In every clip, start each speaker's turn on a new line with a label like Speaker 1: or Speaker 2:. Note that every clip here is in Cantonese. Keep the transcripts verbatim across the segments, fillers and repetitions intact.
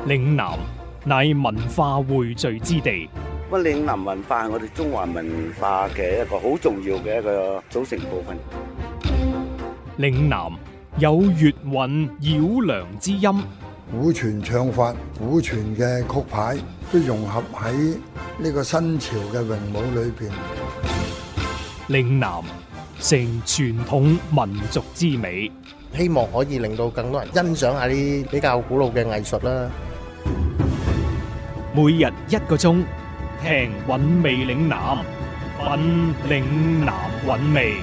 Speaker 1: 嶺南乃文化匯聚之地。
Speaker 2: 咁嶺南文化係我哋中華文化嘅一個好重要嘅一個組成部分。
Speaker 1: 嶺南有粵韻繞梁之音，
Speaker 3: 古傳唱法、古傳嘅曲牌都融合喺呢個新潮嘅詠舞裏邊。
Speaker 1: 嶺南成傳統民族之美，
Speaker 4: 希望可以令到更多人欣賞下啲比較古老嘅藝術啦。
Speaker 1: 每日一個鐘，聽韻味嶺南，品嶺南韻味。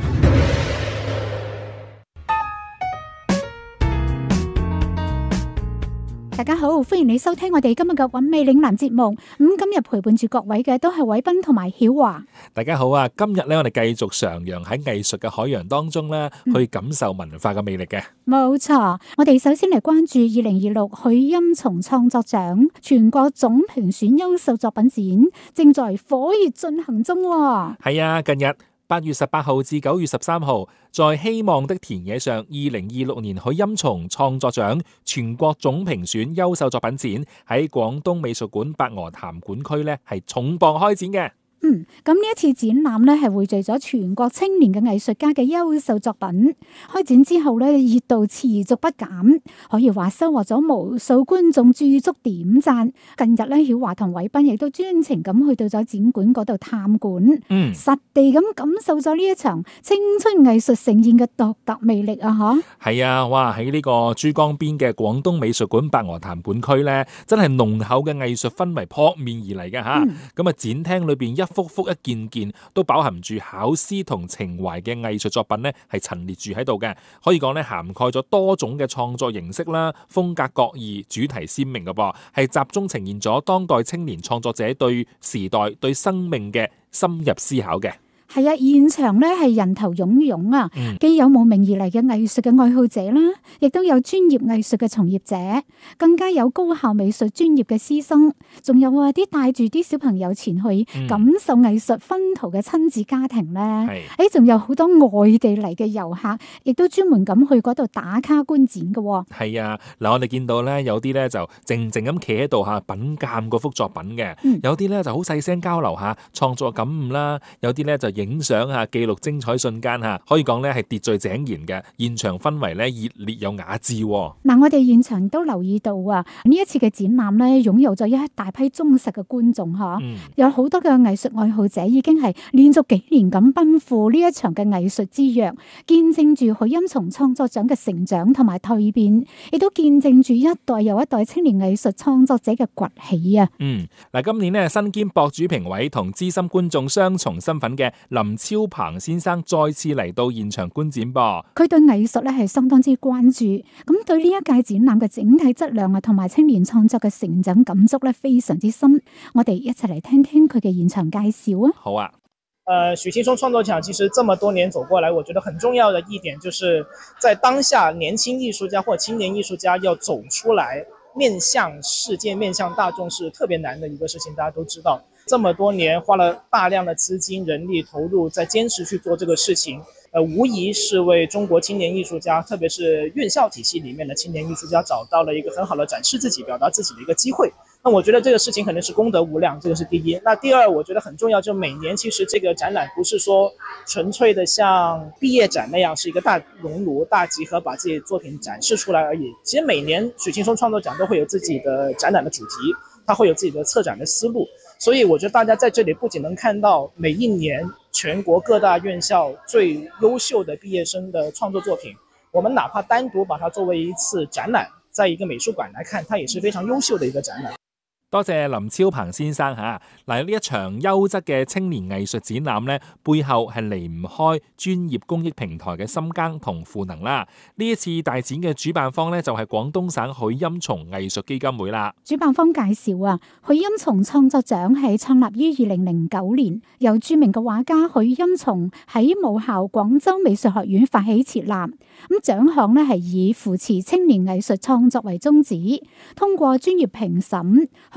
Speaker 5: 大家好，歡迎你收聽我哋今日嘅韻味嶺南節目。咁、嗯、今日陪伴住各位嘅都係偉斌同埋曉華。
Speaker 6: 大家好啊！今日咧，我哋繼續徜徉喺藝術嘅海洋當中咧，去感受文化嘅魅力嘅。
Speaker 5: 冇錯、嗯，我哋首先嚟關注二零二六許欽松創作獎全國總評選優秀作品展，正在火熱進行中。
Speaker 6: 係啊，近日八月十八號至九月十三號，在希望的田野上，二零二六年許欽松創作獎全國總評選優秀作品展喺廣東美術館白鵝潭館區咧，係重磅開展嘅。
Speaker 5: 嗯，咁呢一次展覽咧係匯聚咗全國青年嘅藝術家嘅優秀作品。開展之後咧，熱度持續不減，可以話收穫咗無數觀眾駐足點讚。近日咧，曉華同偉斌亦都專程咁去到咗展館嗰度探館，嗯，實地咁感受咗呢一場青春藝術盛宴嘅獨特魅力啊！嗬，係
Speaker 6: 啊，哇！喺呢個珠江邊嘅廣東美術館白鵝潭館區咧，真係濃厚嘅藝術氛圍撲面而嚟嘅吓。咁、嗯、啊，展廳裏邊一幅幅一件件都飽含住巧思同情懷嘅藝術作品呢，係陳列住喺度嘅，可以講呢，涵蓋咗多種嘅創作形式啦，風格各異，主題鮮明嘅噃，係集中呈現咗當代青年創作者對時代、對生命嘅深入思考嘅。
Speaker 5: 係啊，現場咧係人頭湧湧啊，既有慕名而嚟嘅藝術嘅愛好者啦，亦都有專業藝術嘅從業者，更加有高校美術專業嘅師生，仲有啊啲帶住啲小朋友前去感受藝術薰陶嘅親子家庭咧，誒、嗯，仲有好多外地嚟嘅遊客，亦都專門咁去嗰度打卡觀展嘅。
Speaker 6: 係啊，嗱，我哋見到咧有啲咧就靜靜咁企喺度吓品鑒嗰幅作品嘅、嗯，有啲咧就好細聲交流下創作感悟啦，有啲咧就影相下記錄精彩瞬間吓，可以講咧係秩序井然嘅，現場氛圍咧熱烈有雅致。
Speaker 5: 嗱，我哋現場都留意到啊，呢一次嘅展覽咧，擁有咗一大批忠實嘅觀眾吓、嗯，有好多嘅藝術愛好者已經係連續幾年咁奔赴呢一場嘅藝術之約，見證住許欽松創作獎嘅成長同埋蛻變，亦都見證住一代又一代青年藝術創作者嘅崛起啊！
Speaker 6: 嗯，嗱，今年咧身兼博主評委同資深觀眾雙重身份嘅林超鵬先生再次嚟到現場觀展噃，
Speaker 5: 佢對藝術咧係相當之關注，咁對呢一屆展覽嘅整體質量啊，同埋青年創作嘅成長感觸咧非常之深。我哋一齊嚟聽聽佢嘅現場介紹啊！
Speaker 6: 好啊，
Speaker 7: 呃，許欽松創作獎其實這麼多年走過來，我覺得很重要的一點就是在當下年輕藝術家或青年藝術家要走出來，面向世界、面向大眾是特別難的一個事情，大家都知道。這麼多年花了大量的資金人力投入，在堅持去做這個事情，呃，無疑是為中國青年藝術家，特別是院校體系裏面的青年藝術家找到了一個很好的展示自己、表達自己的一個機會。那我覺得這個事情肯定是功德無量，這個是第一。那第二，我覺得很重要，就每年其實這個展覽不是說純粹的像畢業展那樣是一個大熔爐、大集合，把自己的作品展示出來而已。其實每年許欽松創作獎都會有自己的展覽的主題，它會有自己的策展的思路。所以我覺得大家在這裡不僅能看到每一年全國各大院校最優秀的畢業生的創作作品，我們哪怕單獨把它作為一次展覽，在一個美術館來看，它也是非常優秀的一個展覽。
Speaker 6: 多謝林超鵬先生吓，嗱，呢一場優質嘅青年藝術展覽咧，背後係離唔開專業公益平台嘅深耕同賦能啦。呢一次大展嘅主辦方咧就係廣東省許欽松藝術基金會啦。
Speaker 5: 主辦方介紹啊，許欽松創作獎係創立於二零零九年，由著名嘅畫家許欽松喺母校廣州美術學院發起設立。咁獎項咧係以扶持青年藝術創作為宗旨，通過專業評審、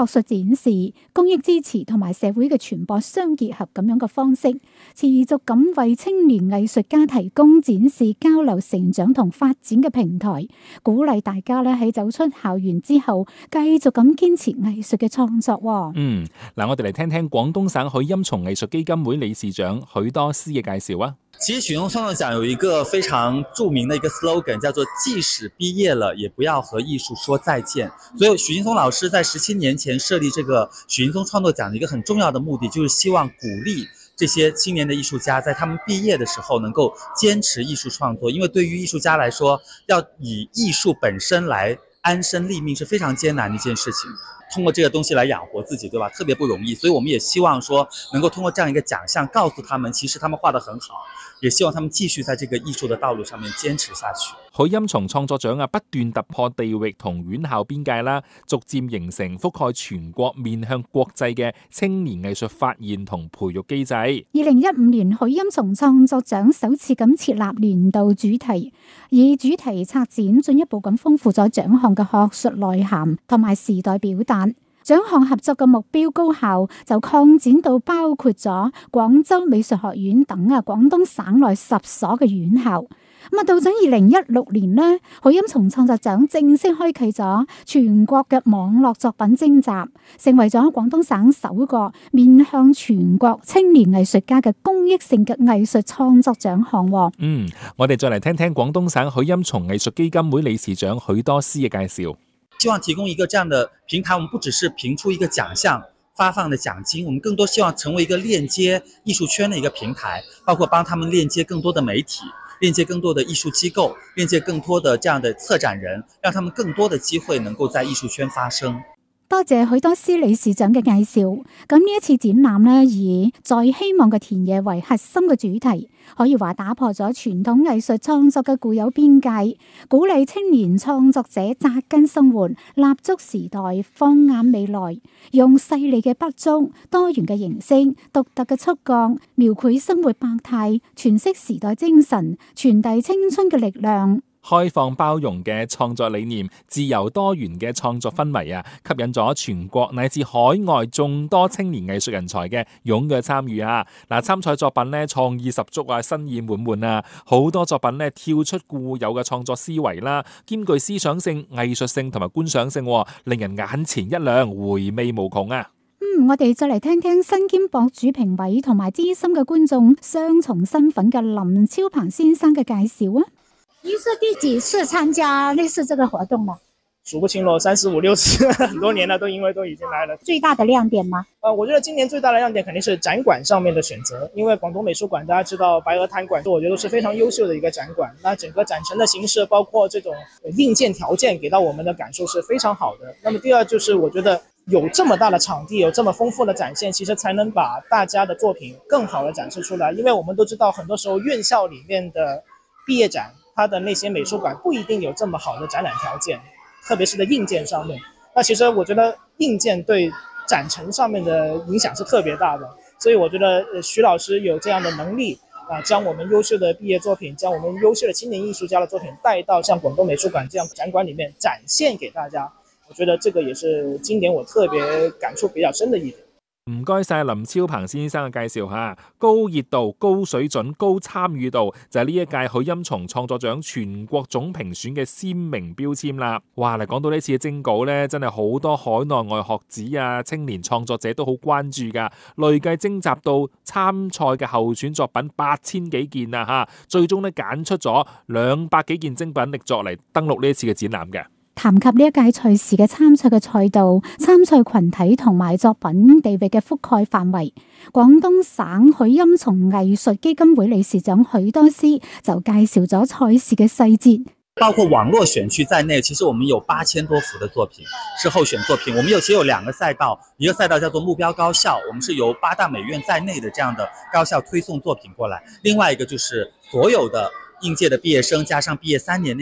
Speaker 5: 學術展示、公益支持同埋社會嘅傳播相結合咁樣嘅方式，持續咁為青年藝術家提供展示、交流、成長同發展嘅平台，鼓勵大家咧喺走出校園之後，繼續咁堅持藝術嘅創作。
Speaker 6: 嗯，嗱，我哋嚟聽聽廣東省許欽松藝術基金會理事長許多思嘅介紹啊。
Speaker 8: 其實許欽松創作獎有一個非常著名的一個 slogan， 叫做即使畢業了，也不要和藝術說再見。所以許欽松老師在十七年前設立這個許欽松創作獎的一個很重要的目的，就是希望鼓勵這些青年的藝術家在他們畢業的時候能夠堅持藝術創作。因為對於藝術家來說，要以藝術本身來安身立命是非常艱難的一件事情，通過這個東西來養活自己，對吧？特別不容易。所以我們也希望說能夠通過這樣一個獎項告訴他們，其實他們畫得很好，也希望他們繼續在這個藝術的道路上面堅持下去。
Speaker 6: 許欽松創作獎啊，不斷突破地域同院校邊界啦，逐漸形成覆蓋全國、面向國際嘅青年藝術發現同培育機制。
Speaker 5: 二零一五年，許欽松創作獎首次咁設立年度主題，以主題策展進一步咁豐富咗獎項嘅學術內涵同埋時代表達。獎項合作嘅目標高校就擴展到包括咗廣州美術學院等啊，廣東省內十所嘅院校。咁啊，到咗二零一六年呢，許欽松創作獎正式開啟咗全國嘅網絡作品徵集，成為咗廣東省首個面向全國青年藝術家嘅公益性嘅藝術創作獎項。
Speaker 6: 嗯，我哋再嚟聽聽廣東省許欽松藝術基金會理事長許多思嘅介紹。
Speaker 8: 希望提供一個這樣的平台，我們不只是評出一個獎項發放的獎金，我們更多希望成為一個鏈接藝術圈的一個平台，包括幫他們鏈接更多的媒體，鏈接更多的藝術機構，鏈接更多的這樣的策展人，讓他們更多的機會能夠在藝術圈發聲。
Speaker 5: 多謝許多思理事長嘅介紹。咁呢一次展覽呢，以在希望嘅田野為核心嘅主題，可以話打破咗傳統藝術創作嘅固有邊界，鼓勵青年創作者紮根生活，立足時代，放眼未來，用細膩嘅筆觸、多元嘅形式、獨特嘅觸覺，描繪生活百態，詮釋時代精神，傳遞青春嘅力量。
Speaker 6: 開放包容嘅創作理念，自由多元嘅創作氛圍啊，吸引咗全國乃至海外眾多青年藝術人才嘅踴躍參與啊！嗱，參賽作品咧創意十足啊，新意滿滿啊，好多作品咧跳出固有嘅創作思維啦，兼具思想性、藝術性同埋觀賞性，令人眼前一亮，回味無窮啊！
Speaker 5: 嗯，我哋再嚟聽聽身兼博主評委同埋資深嘅觀眾雙重身份嘅林超鵬先生嘅介紹啊！
Speaker 9: 你是第幾次參加類似這個活動呢？
Speaker 7: 數不清了，三十五六次，很多年了，都因為都已經來了。
Speaker 9: 最大的亮點嗎？
Speaker 7: 呃，我覺得今年最大的亮點肯定是展館上面的選擇，因為廣東美術館大家知道白鵝灘館，我覺得是非常優秀的一個展館。那整個展陳的形式，包括這種硬件條件，給到我們的感受是非常好的。那麼第二就是，我覺得有這麼大的場地，有這麼豐富的展現，其實才能把大家的作品更好的展示出來。因為我們都知道，很多時候院校裡面的畢業展，它的那些美術館不一定有這麼好的展覽條件，特別是在硬件上面。那其實我覺得硬件對展陳上面的影響是特別大的，所以我覺得許老師有這樣的能力啊，將我們優秀的畢業作品，將我們優秀的青年藝術家的作品帶到像廣東美術館這樣展館裡面展現給大家，我覺得這個也是今年我特別感觸比較深的一點。
Speaker 6: 唔該晒林超鵬先生嘅介紹吓，高熱度、高水準、高參與度就係呢一屆許欽松創作獎全國總評選嘅鮮明標籤啦。哇，嚟講到呢次嘅徵稿呢，真係好多海內外學子啊、青年創作者都好關注噶，累計徵集到參賽嘅候選作品八千幾件啊吓，最終呢揀出咗兩百幾件精品力作嚟登錄呢一次嘅展覽嘅。
Speaker 5: 談及呢一屆賽事嘅參賽嘅賽道、參賽群體同埋作品地域嘅覆蓋範圍，廣東省許欽松藝術基金會理事長許多思就介紹咗賽事嘅細節。
Speaker 8: 包括網絡選區在內，其實我們有八千多幅的作品是候選作品。我們有其實有兩個賽道，一個賽道叫做目標高校，我們是由八大美院在內的這樣的高校推送作品過來；另外一個就是所有的應屆的畢業生加上畢業三年內的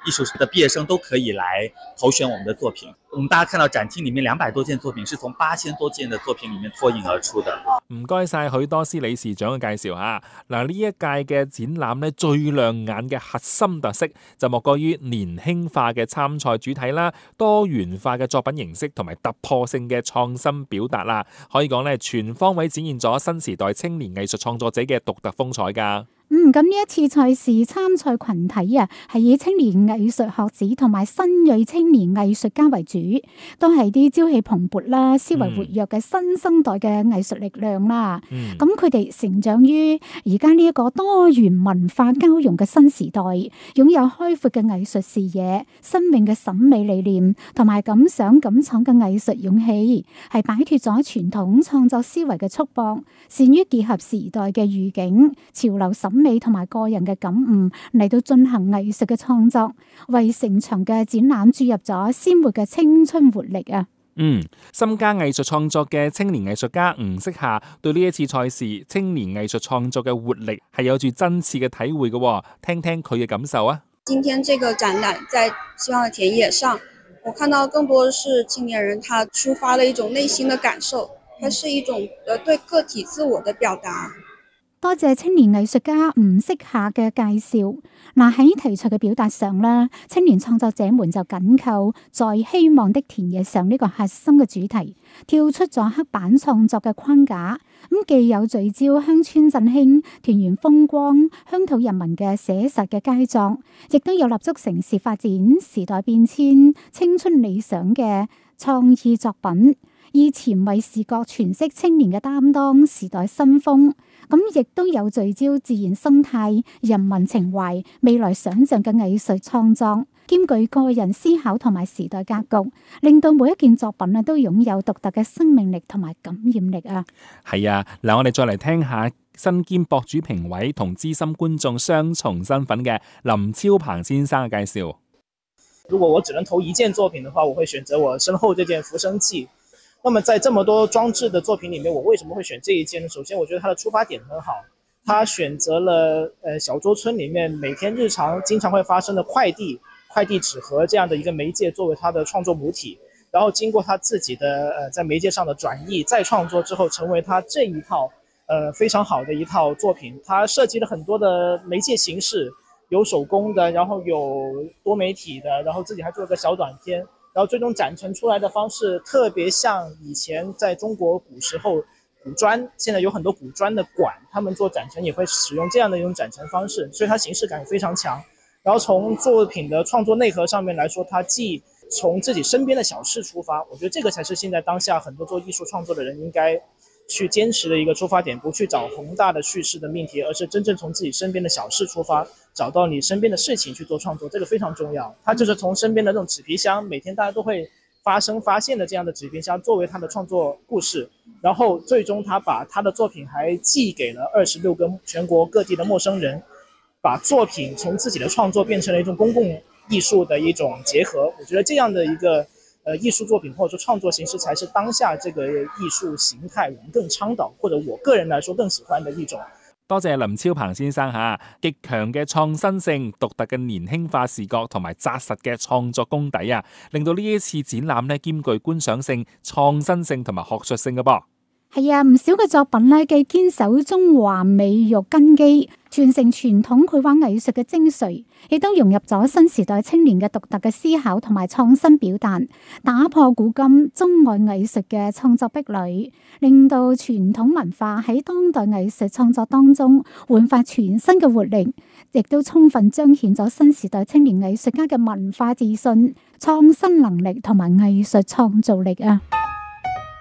Speaker 8: 艺术的毕业生都可以来投选我们的作品。我們大家看到展廳裡面兩百多件作品，是從八千多件的作品裡面脫穎而出的。
Speaker 6: 唔該晒許多斯理事長嘅介紹嚇。嗱，呢一屆嘅展覽咧，最亮眼嘅核心特色就莫過於年輕化嘅參賽主題啦，多元化嘅作品形式同埋突破性嘅創新表達啦，可以講咧全方位展現咗新時代青年藝術創作者嘅獨特風采㗎。
Speaker 5: 嗯，咁呢一次賽事參賽群體啊，係以青年藝術學子同埋新銳青年藝術家為主，都係啲朝氣蓬勃啦、思維活躍嘅新生代嘅藝術力量啦。咁佢哋成長於而家呢一個多元文化交融嘅新時代，擁有開闊嘅藝術視野、新穎嘅審美理念同埋敢想敢闖嘅藝術勇氣，係擺脫咗傳統創作思維嘅束縛，善於結合時代嘅語境、潮流審美同埋個人嘅感悟嚟到進行藝術嘅創作，為成場嘅展覽注入咗鮮活嘅青春活力啊！
Speaker 6: 嗯，深耕藝術創作嘅青年藝術家吳色夏對呢一次賽事青年藝術創作嘅活力係有住真切嘅體會嘅，聽聽佢嘅感受啊！
Speaker 10: 今天這個展覽在希望的田野上，我看到更多的是青年人他抒發了一種內心的感受，它是一種呃對個體自我的表達。
Speaker 5: 多謝青年藝術家吳色夏嘅介紹。嗱，喺題材嘅表達上咧，青年創作者們就緊扣在希望的田野上呢個核心嘅主題，跳出咗黑板創作嘅框架，咁既有聚焦鄉村振興、田園風光、鄉土人民嘅寫實嘅佳作，亦都有立足城市發展、時代變遷、青春理想嘅創意作品，以前衛視覺詮釋青年嘅擔當、時代新風。咁亦都有聚焦自然生態、人民情懷、未來想像嘅藝術創作，兼具個人思考同埋時代格局，令到每一件作品啊都擁有獨特嘅生命力同埋感染力啊！
Speaker 6: 係啊，嗱，我哋再嚟聽下身兼博主評委同資深觀眾雙重身份嘅林超鵬先生嘅介紹。
Speaker 7: 如果我只能投一件作品的話，我會選擇我身後這件《浮生記》。那麼在這麼多裝置的作品裡面，我為什麼會選這一件呢？首先，我覺得它的出發點很好，它選擇了呃小洲村裡面每天日常經常會發生的快遞、快遞紙盒這樣的一個媒介作為它的創作母體，然後經過它自己的呃在媒介上的轉譯再創作之後，成為它這一套呃非常好的一套作品。它涉及了很多的媒介形式，有手工的，然後有多媒體的，然後自己還做了個小短片。然後最終展成出來的方式特別像以前在中國古時候古磚，現在有很多古磚的館，他們做展陳也會使用這樣的一種展陳方式，所以它形式感也非常強。然後從作品的創作內核上面來說，它既從自己身邊的小事出發，我覺得這個才是現在當下很多做藝術創作的人應該去堅持的一個出發點，不去找宏大的敘事的命題，而是真正從自己身邊的小事出發，找到你身邊的事情去做創作，這個非常重要。它就是從身邊的這種紙皮箱，每天大家都會發生發現的這樣的紙皮箱作為他的創作故事，然後最終他把他的作品還寄給了二十六個全國各地的陌生人，把作品從自己的創作變成了一種公共藝術的一種結合。我覺得這樣的一個呃，藝術作品或者說創作形式才是當下這個藝術形態我們更倡導，或者我個人來說更喜歡的一種。
Speaker 6: 多謝林超鵬先生吓，極強嘅創新性、獨特嘅年輕化視覺同埋紮實嘅創作功底啊，令到呢一次展覽咧兼具觀賞性、創新性同埋學術性嘅噃。
Speaker 5: 係啊，唔少嘅作品咧，既堅守中華美育根基，傳承傳統繪畫藝術嘅精髓，亦都融入咗新時代青年嘅獨特嘅思考同埋創新表達，打破古今中外藝術嘅創作壁壘，令到傳統文化喺當代藝術創作當中煥發全新嘅活力，亦都充分彰顯咗新時代青年藝術家嘅文化自信、創新能力同埋藝術創造力啊！